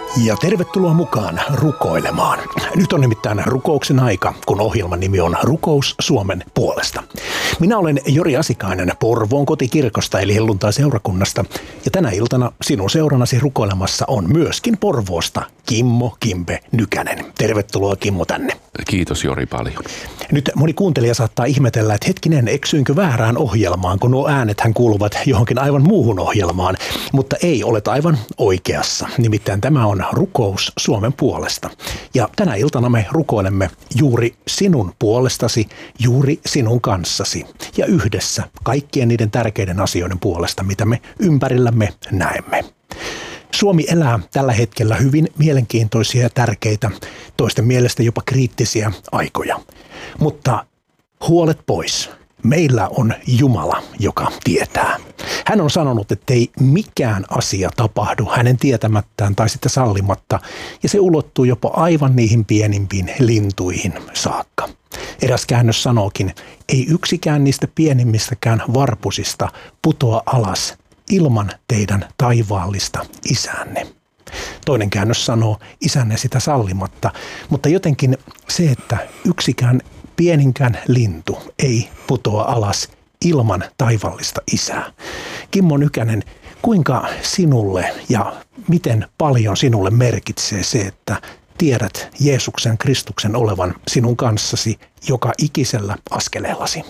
Ja tervetuloa mukaan rukoilemaan. Nyt on nimittäin rukouksen aika, kun ohjelman nimi on Rukous Suomen puolesta. Minä olen Jori Asikainen Porvoon kotikirkosta eli helluntai-seurakunnasta. Ja tänä iltana sinun seuranasi rukoilemassa on myöskin Porvoosta Kimmo Kimpe Nykänen. Tervetuloa Kimmo tänne. Kiitos Jori paljon. Nyt moni kuuntelija saattaa ihmetellä, että hetkinen, eksyinkö väärään ohjelmaan, kun nuo äänethän kuuluvat johonkin aivan muuhun ohjelmaan. Mutta ei, olet aivan oikeassa. Nimittäin tämä on Rukous Suomen puolesta. Ja tänä iltana me rukoilemme juuri sinun puolestasi, juuri sinun kanssasi ja yhdessä kaikkien niiden tärkeiden asioiden puolesta, mitä me ympärillämme näemme. Suomi elää tällä hetkellä hyvin mielenkiintoisia ja tärkeitä, toisten mielestä jopa kriittisiä aikoja. Mutta huolet pois. Meillä on Jumala, joka tietää. Hän on sanonut, ettei mikään asia tapahdu hänen tietämättään tai sitten sallimatta, ja se ulottuu jopa aivan niihin pienimpiin lintuihin saakka. Eräs käännös sanookin, ei yksikään niistä pienimmistäkään varpusista putoa alas ilman teidän taivaallista isänne. Toinen käännös sanoo, isänne sitä sallimatta, mutta jotenkin se, että yksikään pieninkään lintu ei putoa alas ilman taivaallista isää. Kimmo Nykänen, kuinka sinulle ja miten paljon sinulle merkitsee se, että tiedät Jeesuksen Kristuksen olevan sinun kanssasi joka ikisellä askeleellasi?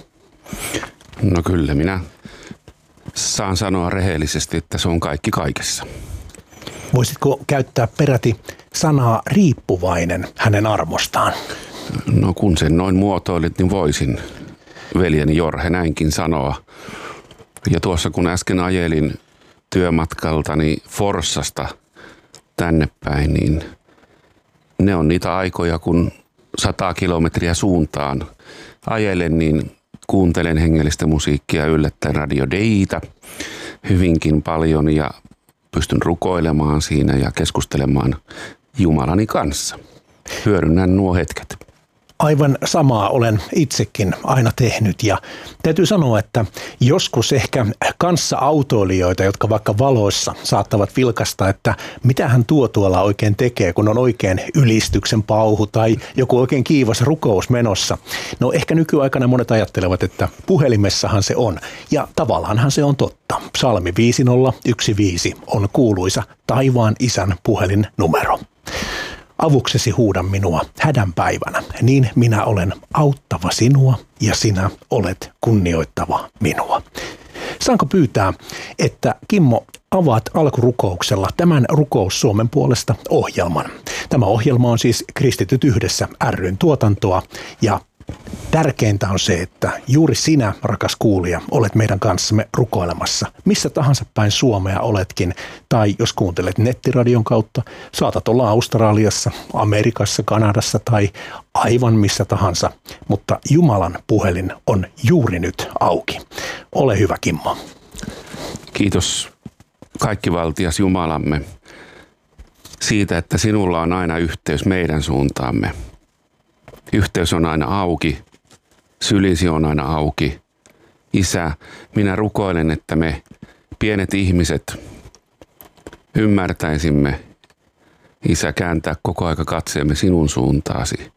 No kyllä, minä saan sanoa rehellisesti, että se on kaikki kaikessa. Voisitko käyttää peräti sanaa riippuvainen hänen armostaan? No kun sen noin muotoilit, niin voisin veljeni Jorhe näinkin sanoa. Ja tuossa kun äsken ajelin työmatkaltani Forssasta tänne päin, niin ne on niitä aikoja, kun 100 kilometriä suuntaan ajelen, niin kuuntelen hengellistä musiikkia yllättäen Radio Deitä hyvinkin paljon ja pystyn rukoilemaan siinä ja keskustelemaan Jumalani kanssa. Hyödynnän nuo hetket. Aivan samaa olen itsekin aina tehnyt ja täytyy sanoa, että joskus ehkä kanssa-autoilijoita, jotka vaikka valoissa saattavat vilkaista, että mitä hän tuolla oikein tekee, kun on oikein ylistyksen pauhu tai joku oikein kiivas rukous menossa. No ehkä nykyaikana monet ajattelevat, että puhelimessahan se on ja tavallaanhan se on totta. Psalmi 5015 on kuuluisa taivaan isän puhelinnumero. Avuksesi huuda minua hädän päivänä, niin minä olen auttava sinua ja sinä olet kunnioittava minua. Saanko pyytää, että Kimmo avaat alkurukouksella tämän Rukous Suomen puolesta ohjelman. Tämä ohjelma on siis Kristityt yhdessä ry:n tuotantoa ja tärkeintä on se, että juuri sinä, rakas kuulija, olet meidän kanssamme rukoilemassa. Missä tahansa päin Suomea oletkin, tai jos kuuntelet nettiradion kautta, saatat olla Australiassa, Amerikassa, Kanadassa tai aivan missä tahansa. Mutta Jumalan puhelin on juuri nyt auki. Ole hyvä, Kimmo. Kiitos kaikkivaltias Jumalamme siitä, että sinulla on aina yhteys meidän suuntaamme. Yhteys on aina auki, sylisi on aina auki. Isä, minä rukoilen, että me pienet ihmiset ymmärtäisimme, Isä, kääntää koko aika katseemme sinun suuntaasi.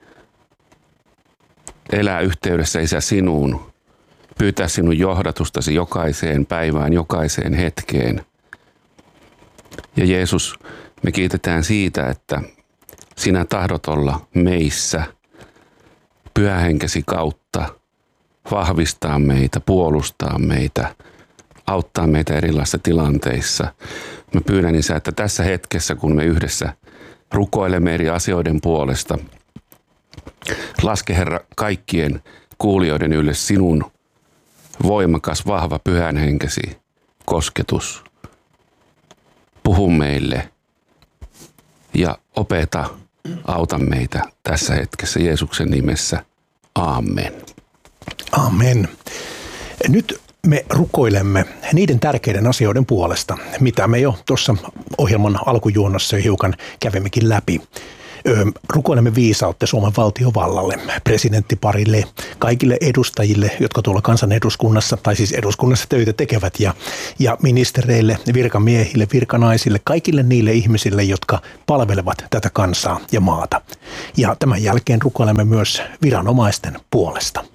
Elää yhteydessä, Isä, sinuun. Pyytää sinun johdatustasi jokaiseen päivään, jokaiseen hetkeen. Ja Jeesus, me kiitetään siitä, että sinä tahdot olla meissä. Pyhähenkesi kautta vahvistaa meitä, puolustaa meitä, auttaa meitä erilaisissa tilanteissa. Mä pyydän, Isä, että tässä hetkessä, kun me yhdessä rukoilemme eri asioiden puolesta, laske, Herra, kaikkien kuulijoiden ylle sinun voimakas, vahva pyhänhenkesi kosketus. Puhu meille ja opeta. Auta meitä tässä hetkessä Jeesuksen nimessä. Aamen. Amen. Nyt me rukoilemme niiden tärkeiden asioiden puolesta, mitä me jo tuossa ohjelman alkujuonnossa hiukan kävimmekin läpi. Rukoilemme viisautta Suomen valtiovallalle, presidenttiparille, kaikille edustajille, jotka tuolla kansaneduskunnassa tai siis eduskunnassa töitä tekevät ja ministereille, virkamiehille, virkanaisille, kaikille niille ihmisille, jotka palvelevat tätä kansaa ja maata. Ja tämän jälkeen rukoilemme myös viranomaisten puolesta.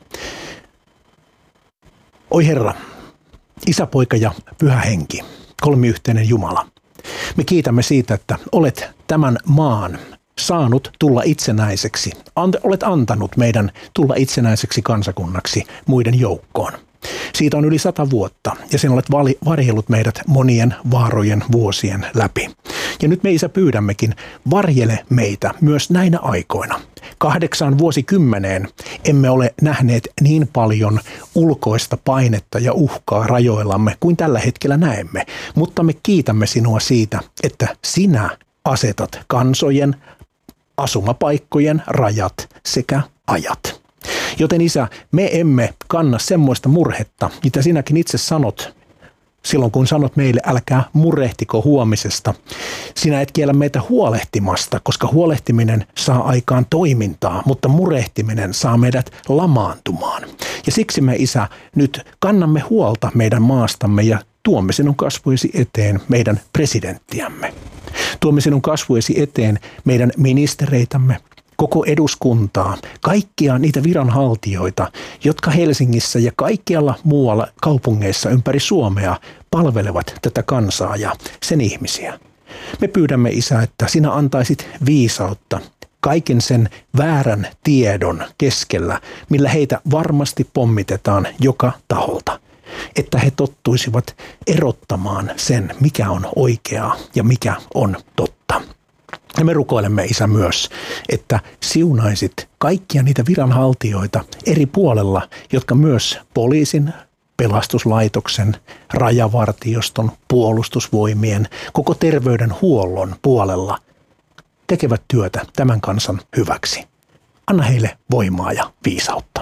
Oi Herra, Isä, Poika ja Pyhä Henki, kolmiyhteinen Jumala. Me kiitämme siitä, että olet tämän maan saanut tulla itsenäiseksi. Olet antanut meidän tulla itsenäiseksi kansakunnaksi muiden joukkoon. Siitä on yli 100 vuotta ja sen olet varjellut meidät monien vaarojen vuosien läpi. Ja nyt me, Isä, pyydämmekin, varjele meitä myös näinä aikoina. 8 vuosikymmeneen emme ole nähneet niin paljon ulkoista painetta ja uhkaa rajoillamme kuin tällä hetkellä näemme, mutta me kiitämme sinua siitä, että sinä asetat kansojen, asumapaikkojen rajat sekä ajat. Joten Isä, me emme kanna semmoista murhetta, mitä sinäkin itse sanot silloin, kun sanot meille, älkää murehtiko huomisesta. Sinä et kiellä meitä huolehtimasta, koska huolehtiminen saa aikaan toimintaa, mutta murehtiminen saa meidät lamaantumaan. Ja siksi me, Isä, nyt kannamme huolta meidän maastamme ja tuomme sinun kasvojesi eteen meidän presidenttiämme. Tuomme sinun kasvojesi eteen meidän ministereitämme, koko eduskuntaa, kaikkia niitä viranhaltijoita, jotka Helsingissä ja kaikkialla muualla kaupungeissa ympäri Suomea palvelevat tätä kansaa ja sen ihmisiä. Me pyydämme, Isä, että sinä antaisit viisautta kaiken sen väärän tiedon keskellä, millä heitä varmasti pommitetaan joka taholta. Että he tottuisivat erottamaan sen, mikä on oikeaa ja mikä on totta. Ja me rukoilemme, Isä, myös, että siunaisit kaikkia niitä viranhaltijoita eri puolella, jotka myös poliisin, pelastuslaitoksen, rajavartioston, puolustusvoimien, koko terveydenhuollon puolella tekevät työtä tämän kansan hyväksi. Anna heille voimaa ja viisautta.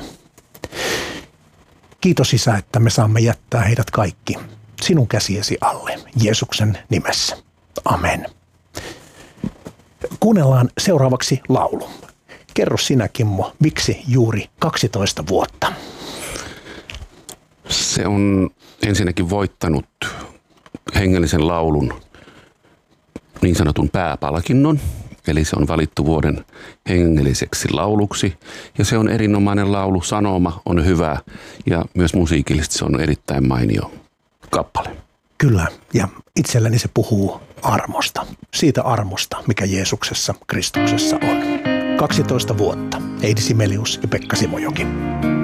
Kiitos, Isä, että me saamme jättää heidät kaikki sinun käsiesi alle, Jeesuksen nimessä. Amen. Kuunnellaan seuraavaksi laulu. Kerro sinä, Kimmo, miksi juuri 12 vuotta? Se on ensinnäkin voittanut hengellisen laulun niin sanotun pääpalkinnon. Eli se on valittu vuoden hengelliseksi lauluksi. Ja se on erinomainen laulu, sanoma on hyvä ja myös musiikillisesti se on erittäin mainio kappale. Kyllä, ja itselleni se puhuu armosta. Siitä armosta, mikä Jeesuksessa, Kristuksessa on. 12 vuotta. Heidi Simelius ja Pekka Simojoki.